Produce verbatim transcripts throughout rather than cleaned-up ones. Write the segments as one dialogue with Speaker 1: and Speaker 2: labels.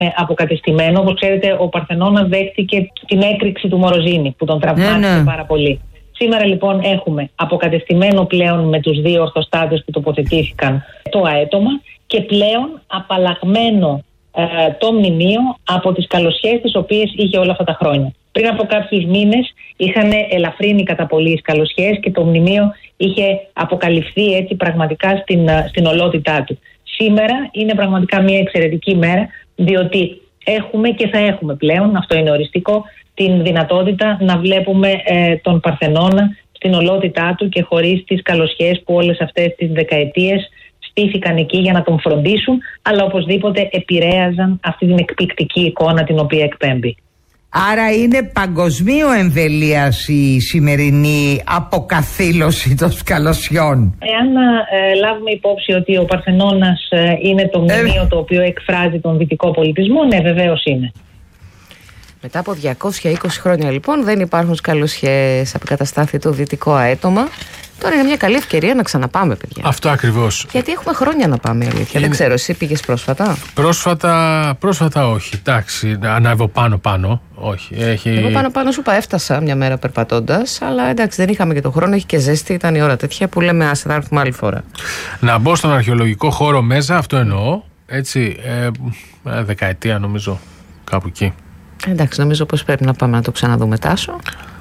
Speaker 1: αποκατεστημένο. Όπως ξέρετε, ο Παρθενώνας δέχτηκε την έκρηξη του Μοροζίνη που τον τραυμάτισε ναι, ναι. πάρα πολύ. Σήμερα λοιπόν έχουμε αποκατεστημένο πλέον με τους δύο ορθοστάτες που τοποθετήθηκαν το αέτομα και πλέον απαλλαγμένο ε, το μνημείο από τις καλοσχέσεις τις οποίες είχε όλα αυτά τα χρόνια. Πριν από κάποιους μήνες είχαν ελαφρύνει κατά πολύ τις καλοσχέσεις και το μνημείο είχε αποκαλυφθεί έτσι πραγματικά στην, στην ολότητά του. Σήμερα είναι πραγματικά μια εξαιρετική μέρα, διότι έχουμε και θα έχουμε πλέον, αυτό είναι οριστικό, την δυνατότητα να βλέπουμε ε, τον Παρθενώνα στην ολότητά του και χωρίς τις καλοσχέσεις που όλες αυτές τις δεκαετίες στήθηκαν εκεί για να τον φροντίσουν, αλλά οπωσδήποτε επηρέαζαν αυτή την εκπληκτική εικόνα την οποία εκπέμπει.
Speaker 2: Άρα είναι παγκοσμίου εμβελίας η σημερινή αποκαθήλωση των καλοσιών.
Speaker 1: Εάν ε, λάβουμε υπόψη ότι ο Παρθενώνας ε, είναι το μνημείο ε... το οποίο εκφράζει τον δυτικό πολιτισμό, ναι, βεβαίως είναι.
Speaker 3: Μετά από διακόσια είκοσι χρόνια λοιπόν δεν υπάρχουν σκαλοσιές, αποκαταστάθη το δυτικό αέτομα. Τώρα είναι μια καλή ευκαιρία να ξαναπάμε, παιδιά.
Speaker 4: Αυτό ακριβώς.
Speaker 3: Γιατί έχουμε χρόνια να πάμε, αλήθεια. Είναι... Δεν ξέρω, εσύ πήγες πρόσφατα.
Speaker 4: Πρόσφατα, πρόσφατα όχι. Εντάξει, ανάβω πάνω-πάνω. Όχι. Έχει...
Speaker 3: Εγώ πάνω-πάνω σου είπα, έφτασα μια μέρα περπατώντας, αλλά εντάξει, δεν είχαμε και τον χρόνο, έχει και ζέστη, ήταν η ώρα τέτοια που λέμε άσε, θα έρθουμε άλλη φορά.
Speaker 4: Να μπω στον αρχαιολογικό χώρο Μέζα, αυτό εννοώ. Έτσι, ε, ε, δεκαετία νομίζω, κάπου εκεί.
Speaker 3: Εντάξει, νομίζω πως πρέπει να πάμε να το ξαναδούμε, Τάσο.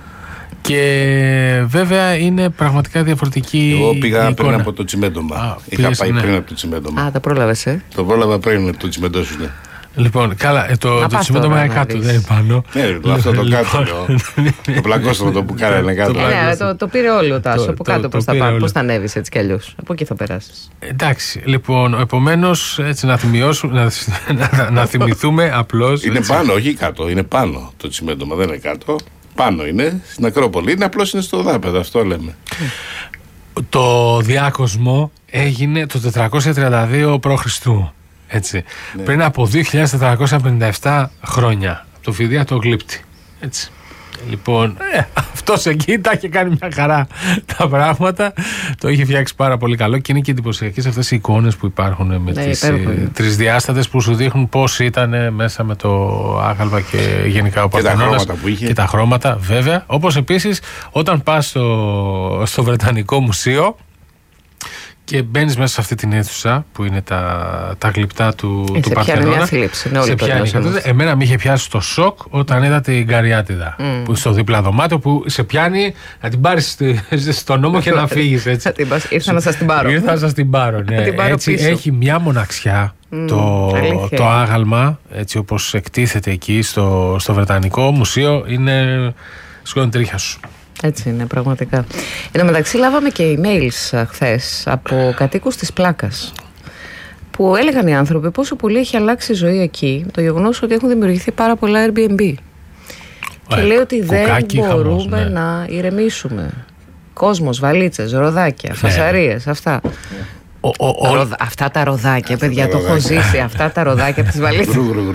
Speaker 4: Και βέβαια είναι πραγματικά διαφορετική.
Speaker 5: Εγώ πήγα
Speaker 4: εικόνα.
Speaker 5: πριν από το τσιμέντομα. Α, είχα πήγες, πάει ναι. πριν από το τσιμέντομα.
Speaker 3: Α, τα πρόλαβες, ε.
Speaker 5: Το πρόλαβα πριν από το τσιμέντο σου, ναι.
Speaker 4: Λοιπόν, καλά, το, το τσιμέντομα είναι κάτω, δεν είναι πάνω.
Speaker 5: Ναι, αυτό το κάτω. Το πλακόστρωτο που κάνανε κάτω.
Speaker 3: Ναι, το, το πήρε όλο ο Τάσο. Από κάτω προς τα πάνω. Πώς θα ανέβεις έτσι κι αλλιώς. Από εκεί θα περάσεις.
Speaker 4: Εντάξει, λοιπόν, επομένως, έτσι να θυμιώσουμε, να, να θυμηθούμε απλώς.
Speaker 5: Είναι έτσι. Πάνω, όχι κάτω. Είναι πάνω το τσιμέντομα, δεν είναι κάτω. Πάνω είναι, στην Ακρόπολη. Είναι απλώς είναι στο δάπεδο, αυτό λέμε.
Speaker 4: Το διάκοσμο έγινε το τετρακόσια τριάντα δύο π.Χ. Έτσι. Ναι. Πριν από δύο χιλιάδες τετρακόσια πενήντα επτά χρόνια. Από το Φιδία το Γλύπτη. Έτσι. Λοιπόν, ε, αυτός εκεί τα είχε κάνει μια χαρά τα πράγματα. Το είχε φτιάξει πάρα πολύ καλό και είναι και εντυπωσιακές αυτές οι εικόνες που υπάρχουν με ναι, τις ε, τρισδιάστατες που σου δείχνουν πώς ήταν μέσα με το άγαλμα και γενικά ο Παρθενώνας και, και τα χρώματα, βέβαια. Όπως επίσης όταν πας στο, στο Βρετανικό Μουσείο και μπαίνεις μέσα σε αυτή την αίθουσα που είναι τα, τα γλυπτά του,
Speaker 3: ε,
Speaker 4: του Παρθενώνα.
Speaker 3: Σε πιάνει
Speaker 4: Εμένα με είχε πιάσει το σοκ όταν είδα την Καριάτιδα. Mm. Που στο δίπλα δωμάτιο που σε πιάνει να την πάρεις στον νόμο και να φύγεις. Έτσι.
Speaker 3: Ήρθα να σας την πάρω.
Speaker 4: Ήρθα να σας την πάρω. Ναι. την πάρω έτσι, έχει μια μοναξιά mm, το, το άγαλμα, έτσι όπως εκτίθεται εκεί στο, στο Βρετανικό Μουσείο. Είναι σκόνη τρίχια σου.
Speaker 3: Έτσι είναι πραγματικά. Εν τω μεταξύ λάβαμε και emails χθες από κατοίκους της Πλάκας που έλεγαν οι άνθρωποι πόσο πολύ έχει αλλάξει η ζωή εκεί το γεγονός ότι έχουν δημιουργηθεί πάρα πολλά Airbnb ε, και λέει ότι δεν μπορούμε χαμός, ναι. να ηρεμήσουμε. Κόσμος, βαλίτσες, ροδάκια, φασαρίες, αυτά. Ο, ο, ο, ροδα... Αυτά τα ροδάκια, παιδιά, το έχω ζήσει. Αυτά τα ροδάκια από τις βαλίτσες.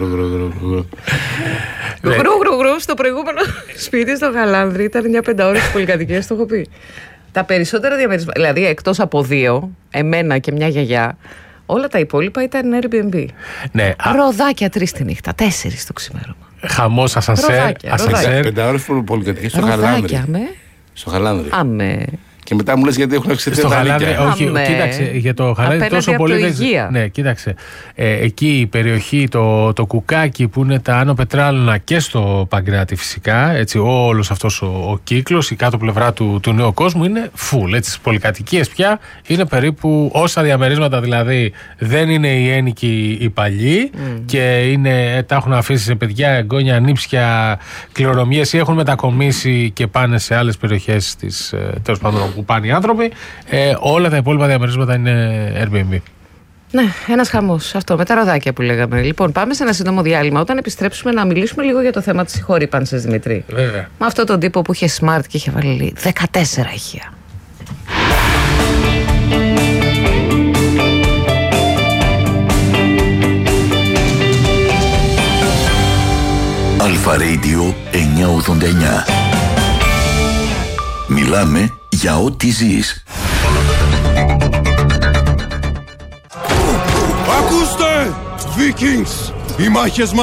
Speaker 3: Γρου γρου γρου στο προηγούμενο σπίτι στο Γαλάνδρι ήταν μια πενταώρηση πολυκατοικία, το έχω πει. Τα περισσότερα διαμερίσματα, δηλαδή εκτός από δύο, εμένα και μια γιαγιά, όλα τα υπόλοιπα ήταν Airbnb.
Speaker 4: Ναι,
Speaker 3: ροδάκια τρεις τη νύχτα, τέσσερις το ξημέρωμα.
Speaker 4: Χαμός, ασανσέρ.
Speaker 5: Πενταώρηση πολυκατοικία στο Γαλάνδρι. Στο Γαλάνδρι.
Speaker 3: Άμε.
Speaker 5: Και μετά μου λες γιατί έχουν αυξηθεί τα αλήθεια.
Speaker 4: Όχι,
Speaker 3: Αμέ.
Speaker 4: κοίταξε, για το Γαλάνδρι τόσο πολύ δεν... Ναι, κοίταξε. Ε, εκεί η περιοχή, το, το Κουκάκι που είναι τα Άνω Πετράλωνα και στο Παγκράτη φυσικά, έτσι όλος αυτός ο, ο κύκλος, η κάτω πλευρά του, του νέου κόσμου είναι full. Έτσι, στις πολυκατοικίες πια είναι περίπου όσα διαμερίσματα δηλαδή δεν είναι οι ένοικοι οι παλιοί mm. και είναι, τα έχουν αφήσει σε παιδιά, εγγόνια, νύψια, κληρονομιές ή έχουν μετακομίσει και πάνε σε άλλες περιοχές της, τέλος πάντων, που πάνε οι άνθρωποι, ε, όλα τα υπόλοιπα διαμερίσματα είναι Airbnb.
Speaker 3: Ναι, ένας χαμός. Αυτό, με τα ροδάκια που λέγαμε. Λοιπόν, πάμε σε ένα σύντομο διάλειμμα. Όταν επιστρέψουμε, να μιλήσουμε λίγο για το θέμα της συγχωρήπανσης, Δημητρή.
Speaker 4: Βέβαια.
Speaker 3: Με αυτόν τον τύπο που είχε smart και είχε βάλει δεκατέσσερα ηχεία.
Speaker 6: Αλφα Radio εννιακόσια ογδόντα εννιά. Μιλάμε για ό,τι ζεις.
Speaker 7: Ακούστε, Vikings! Οι μάχες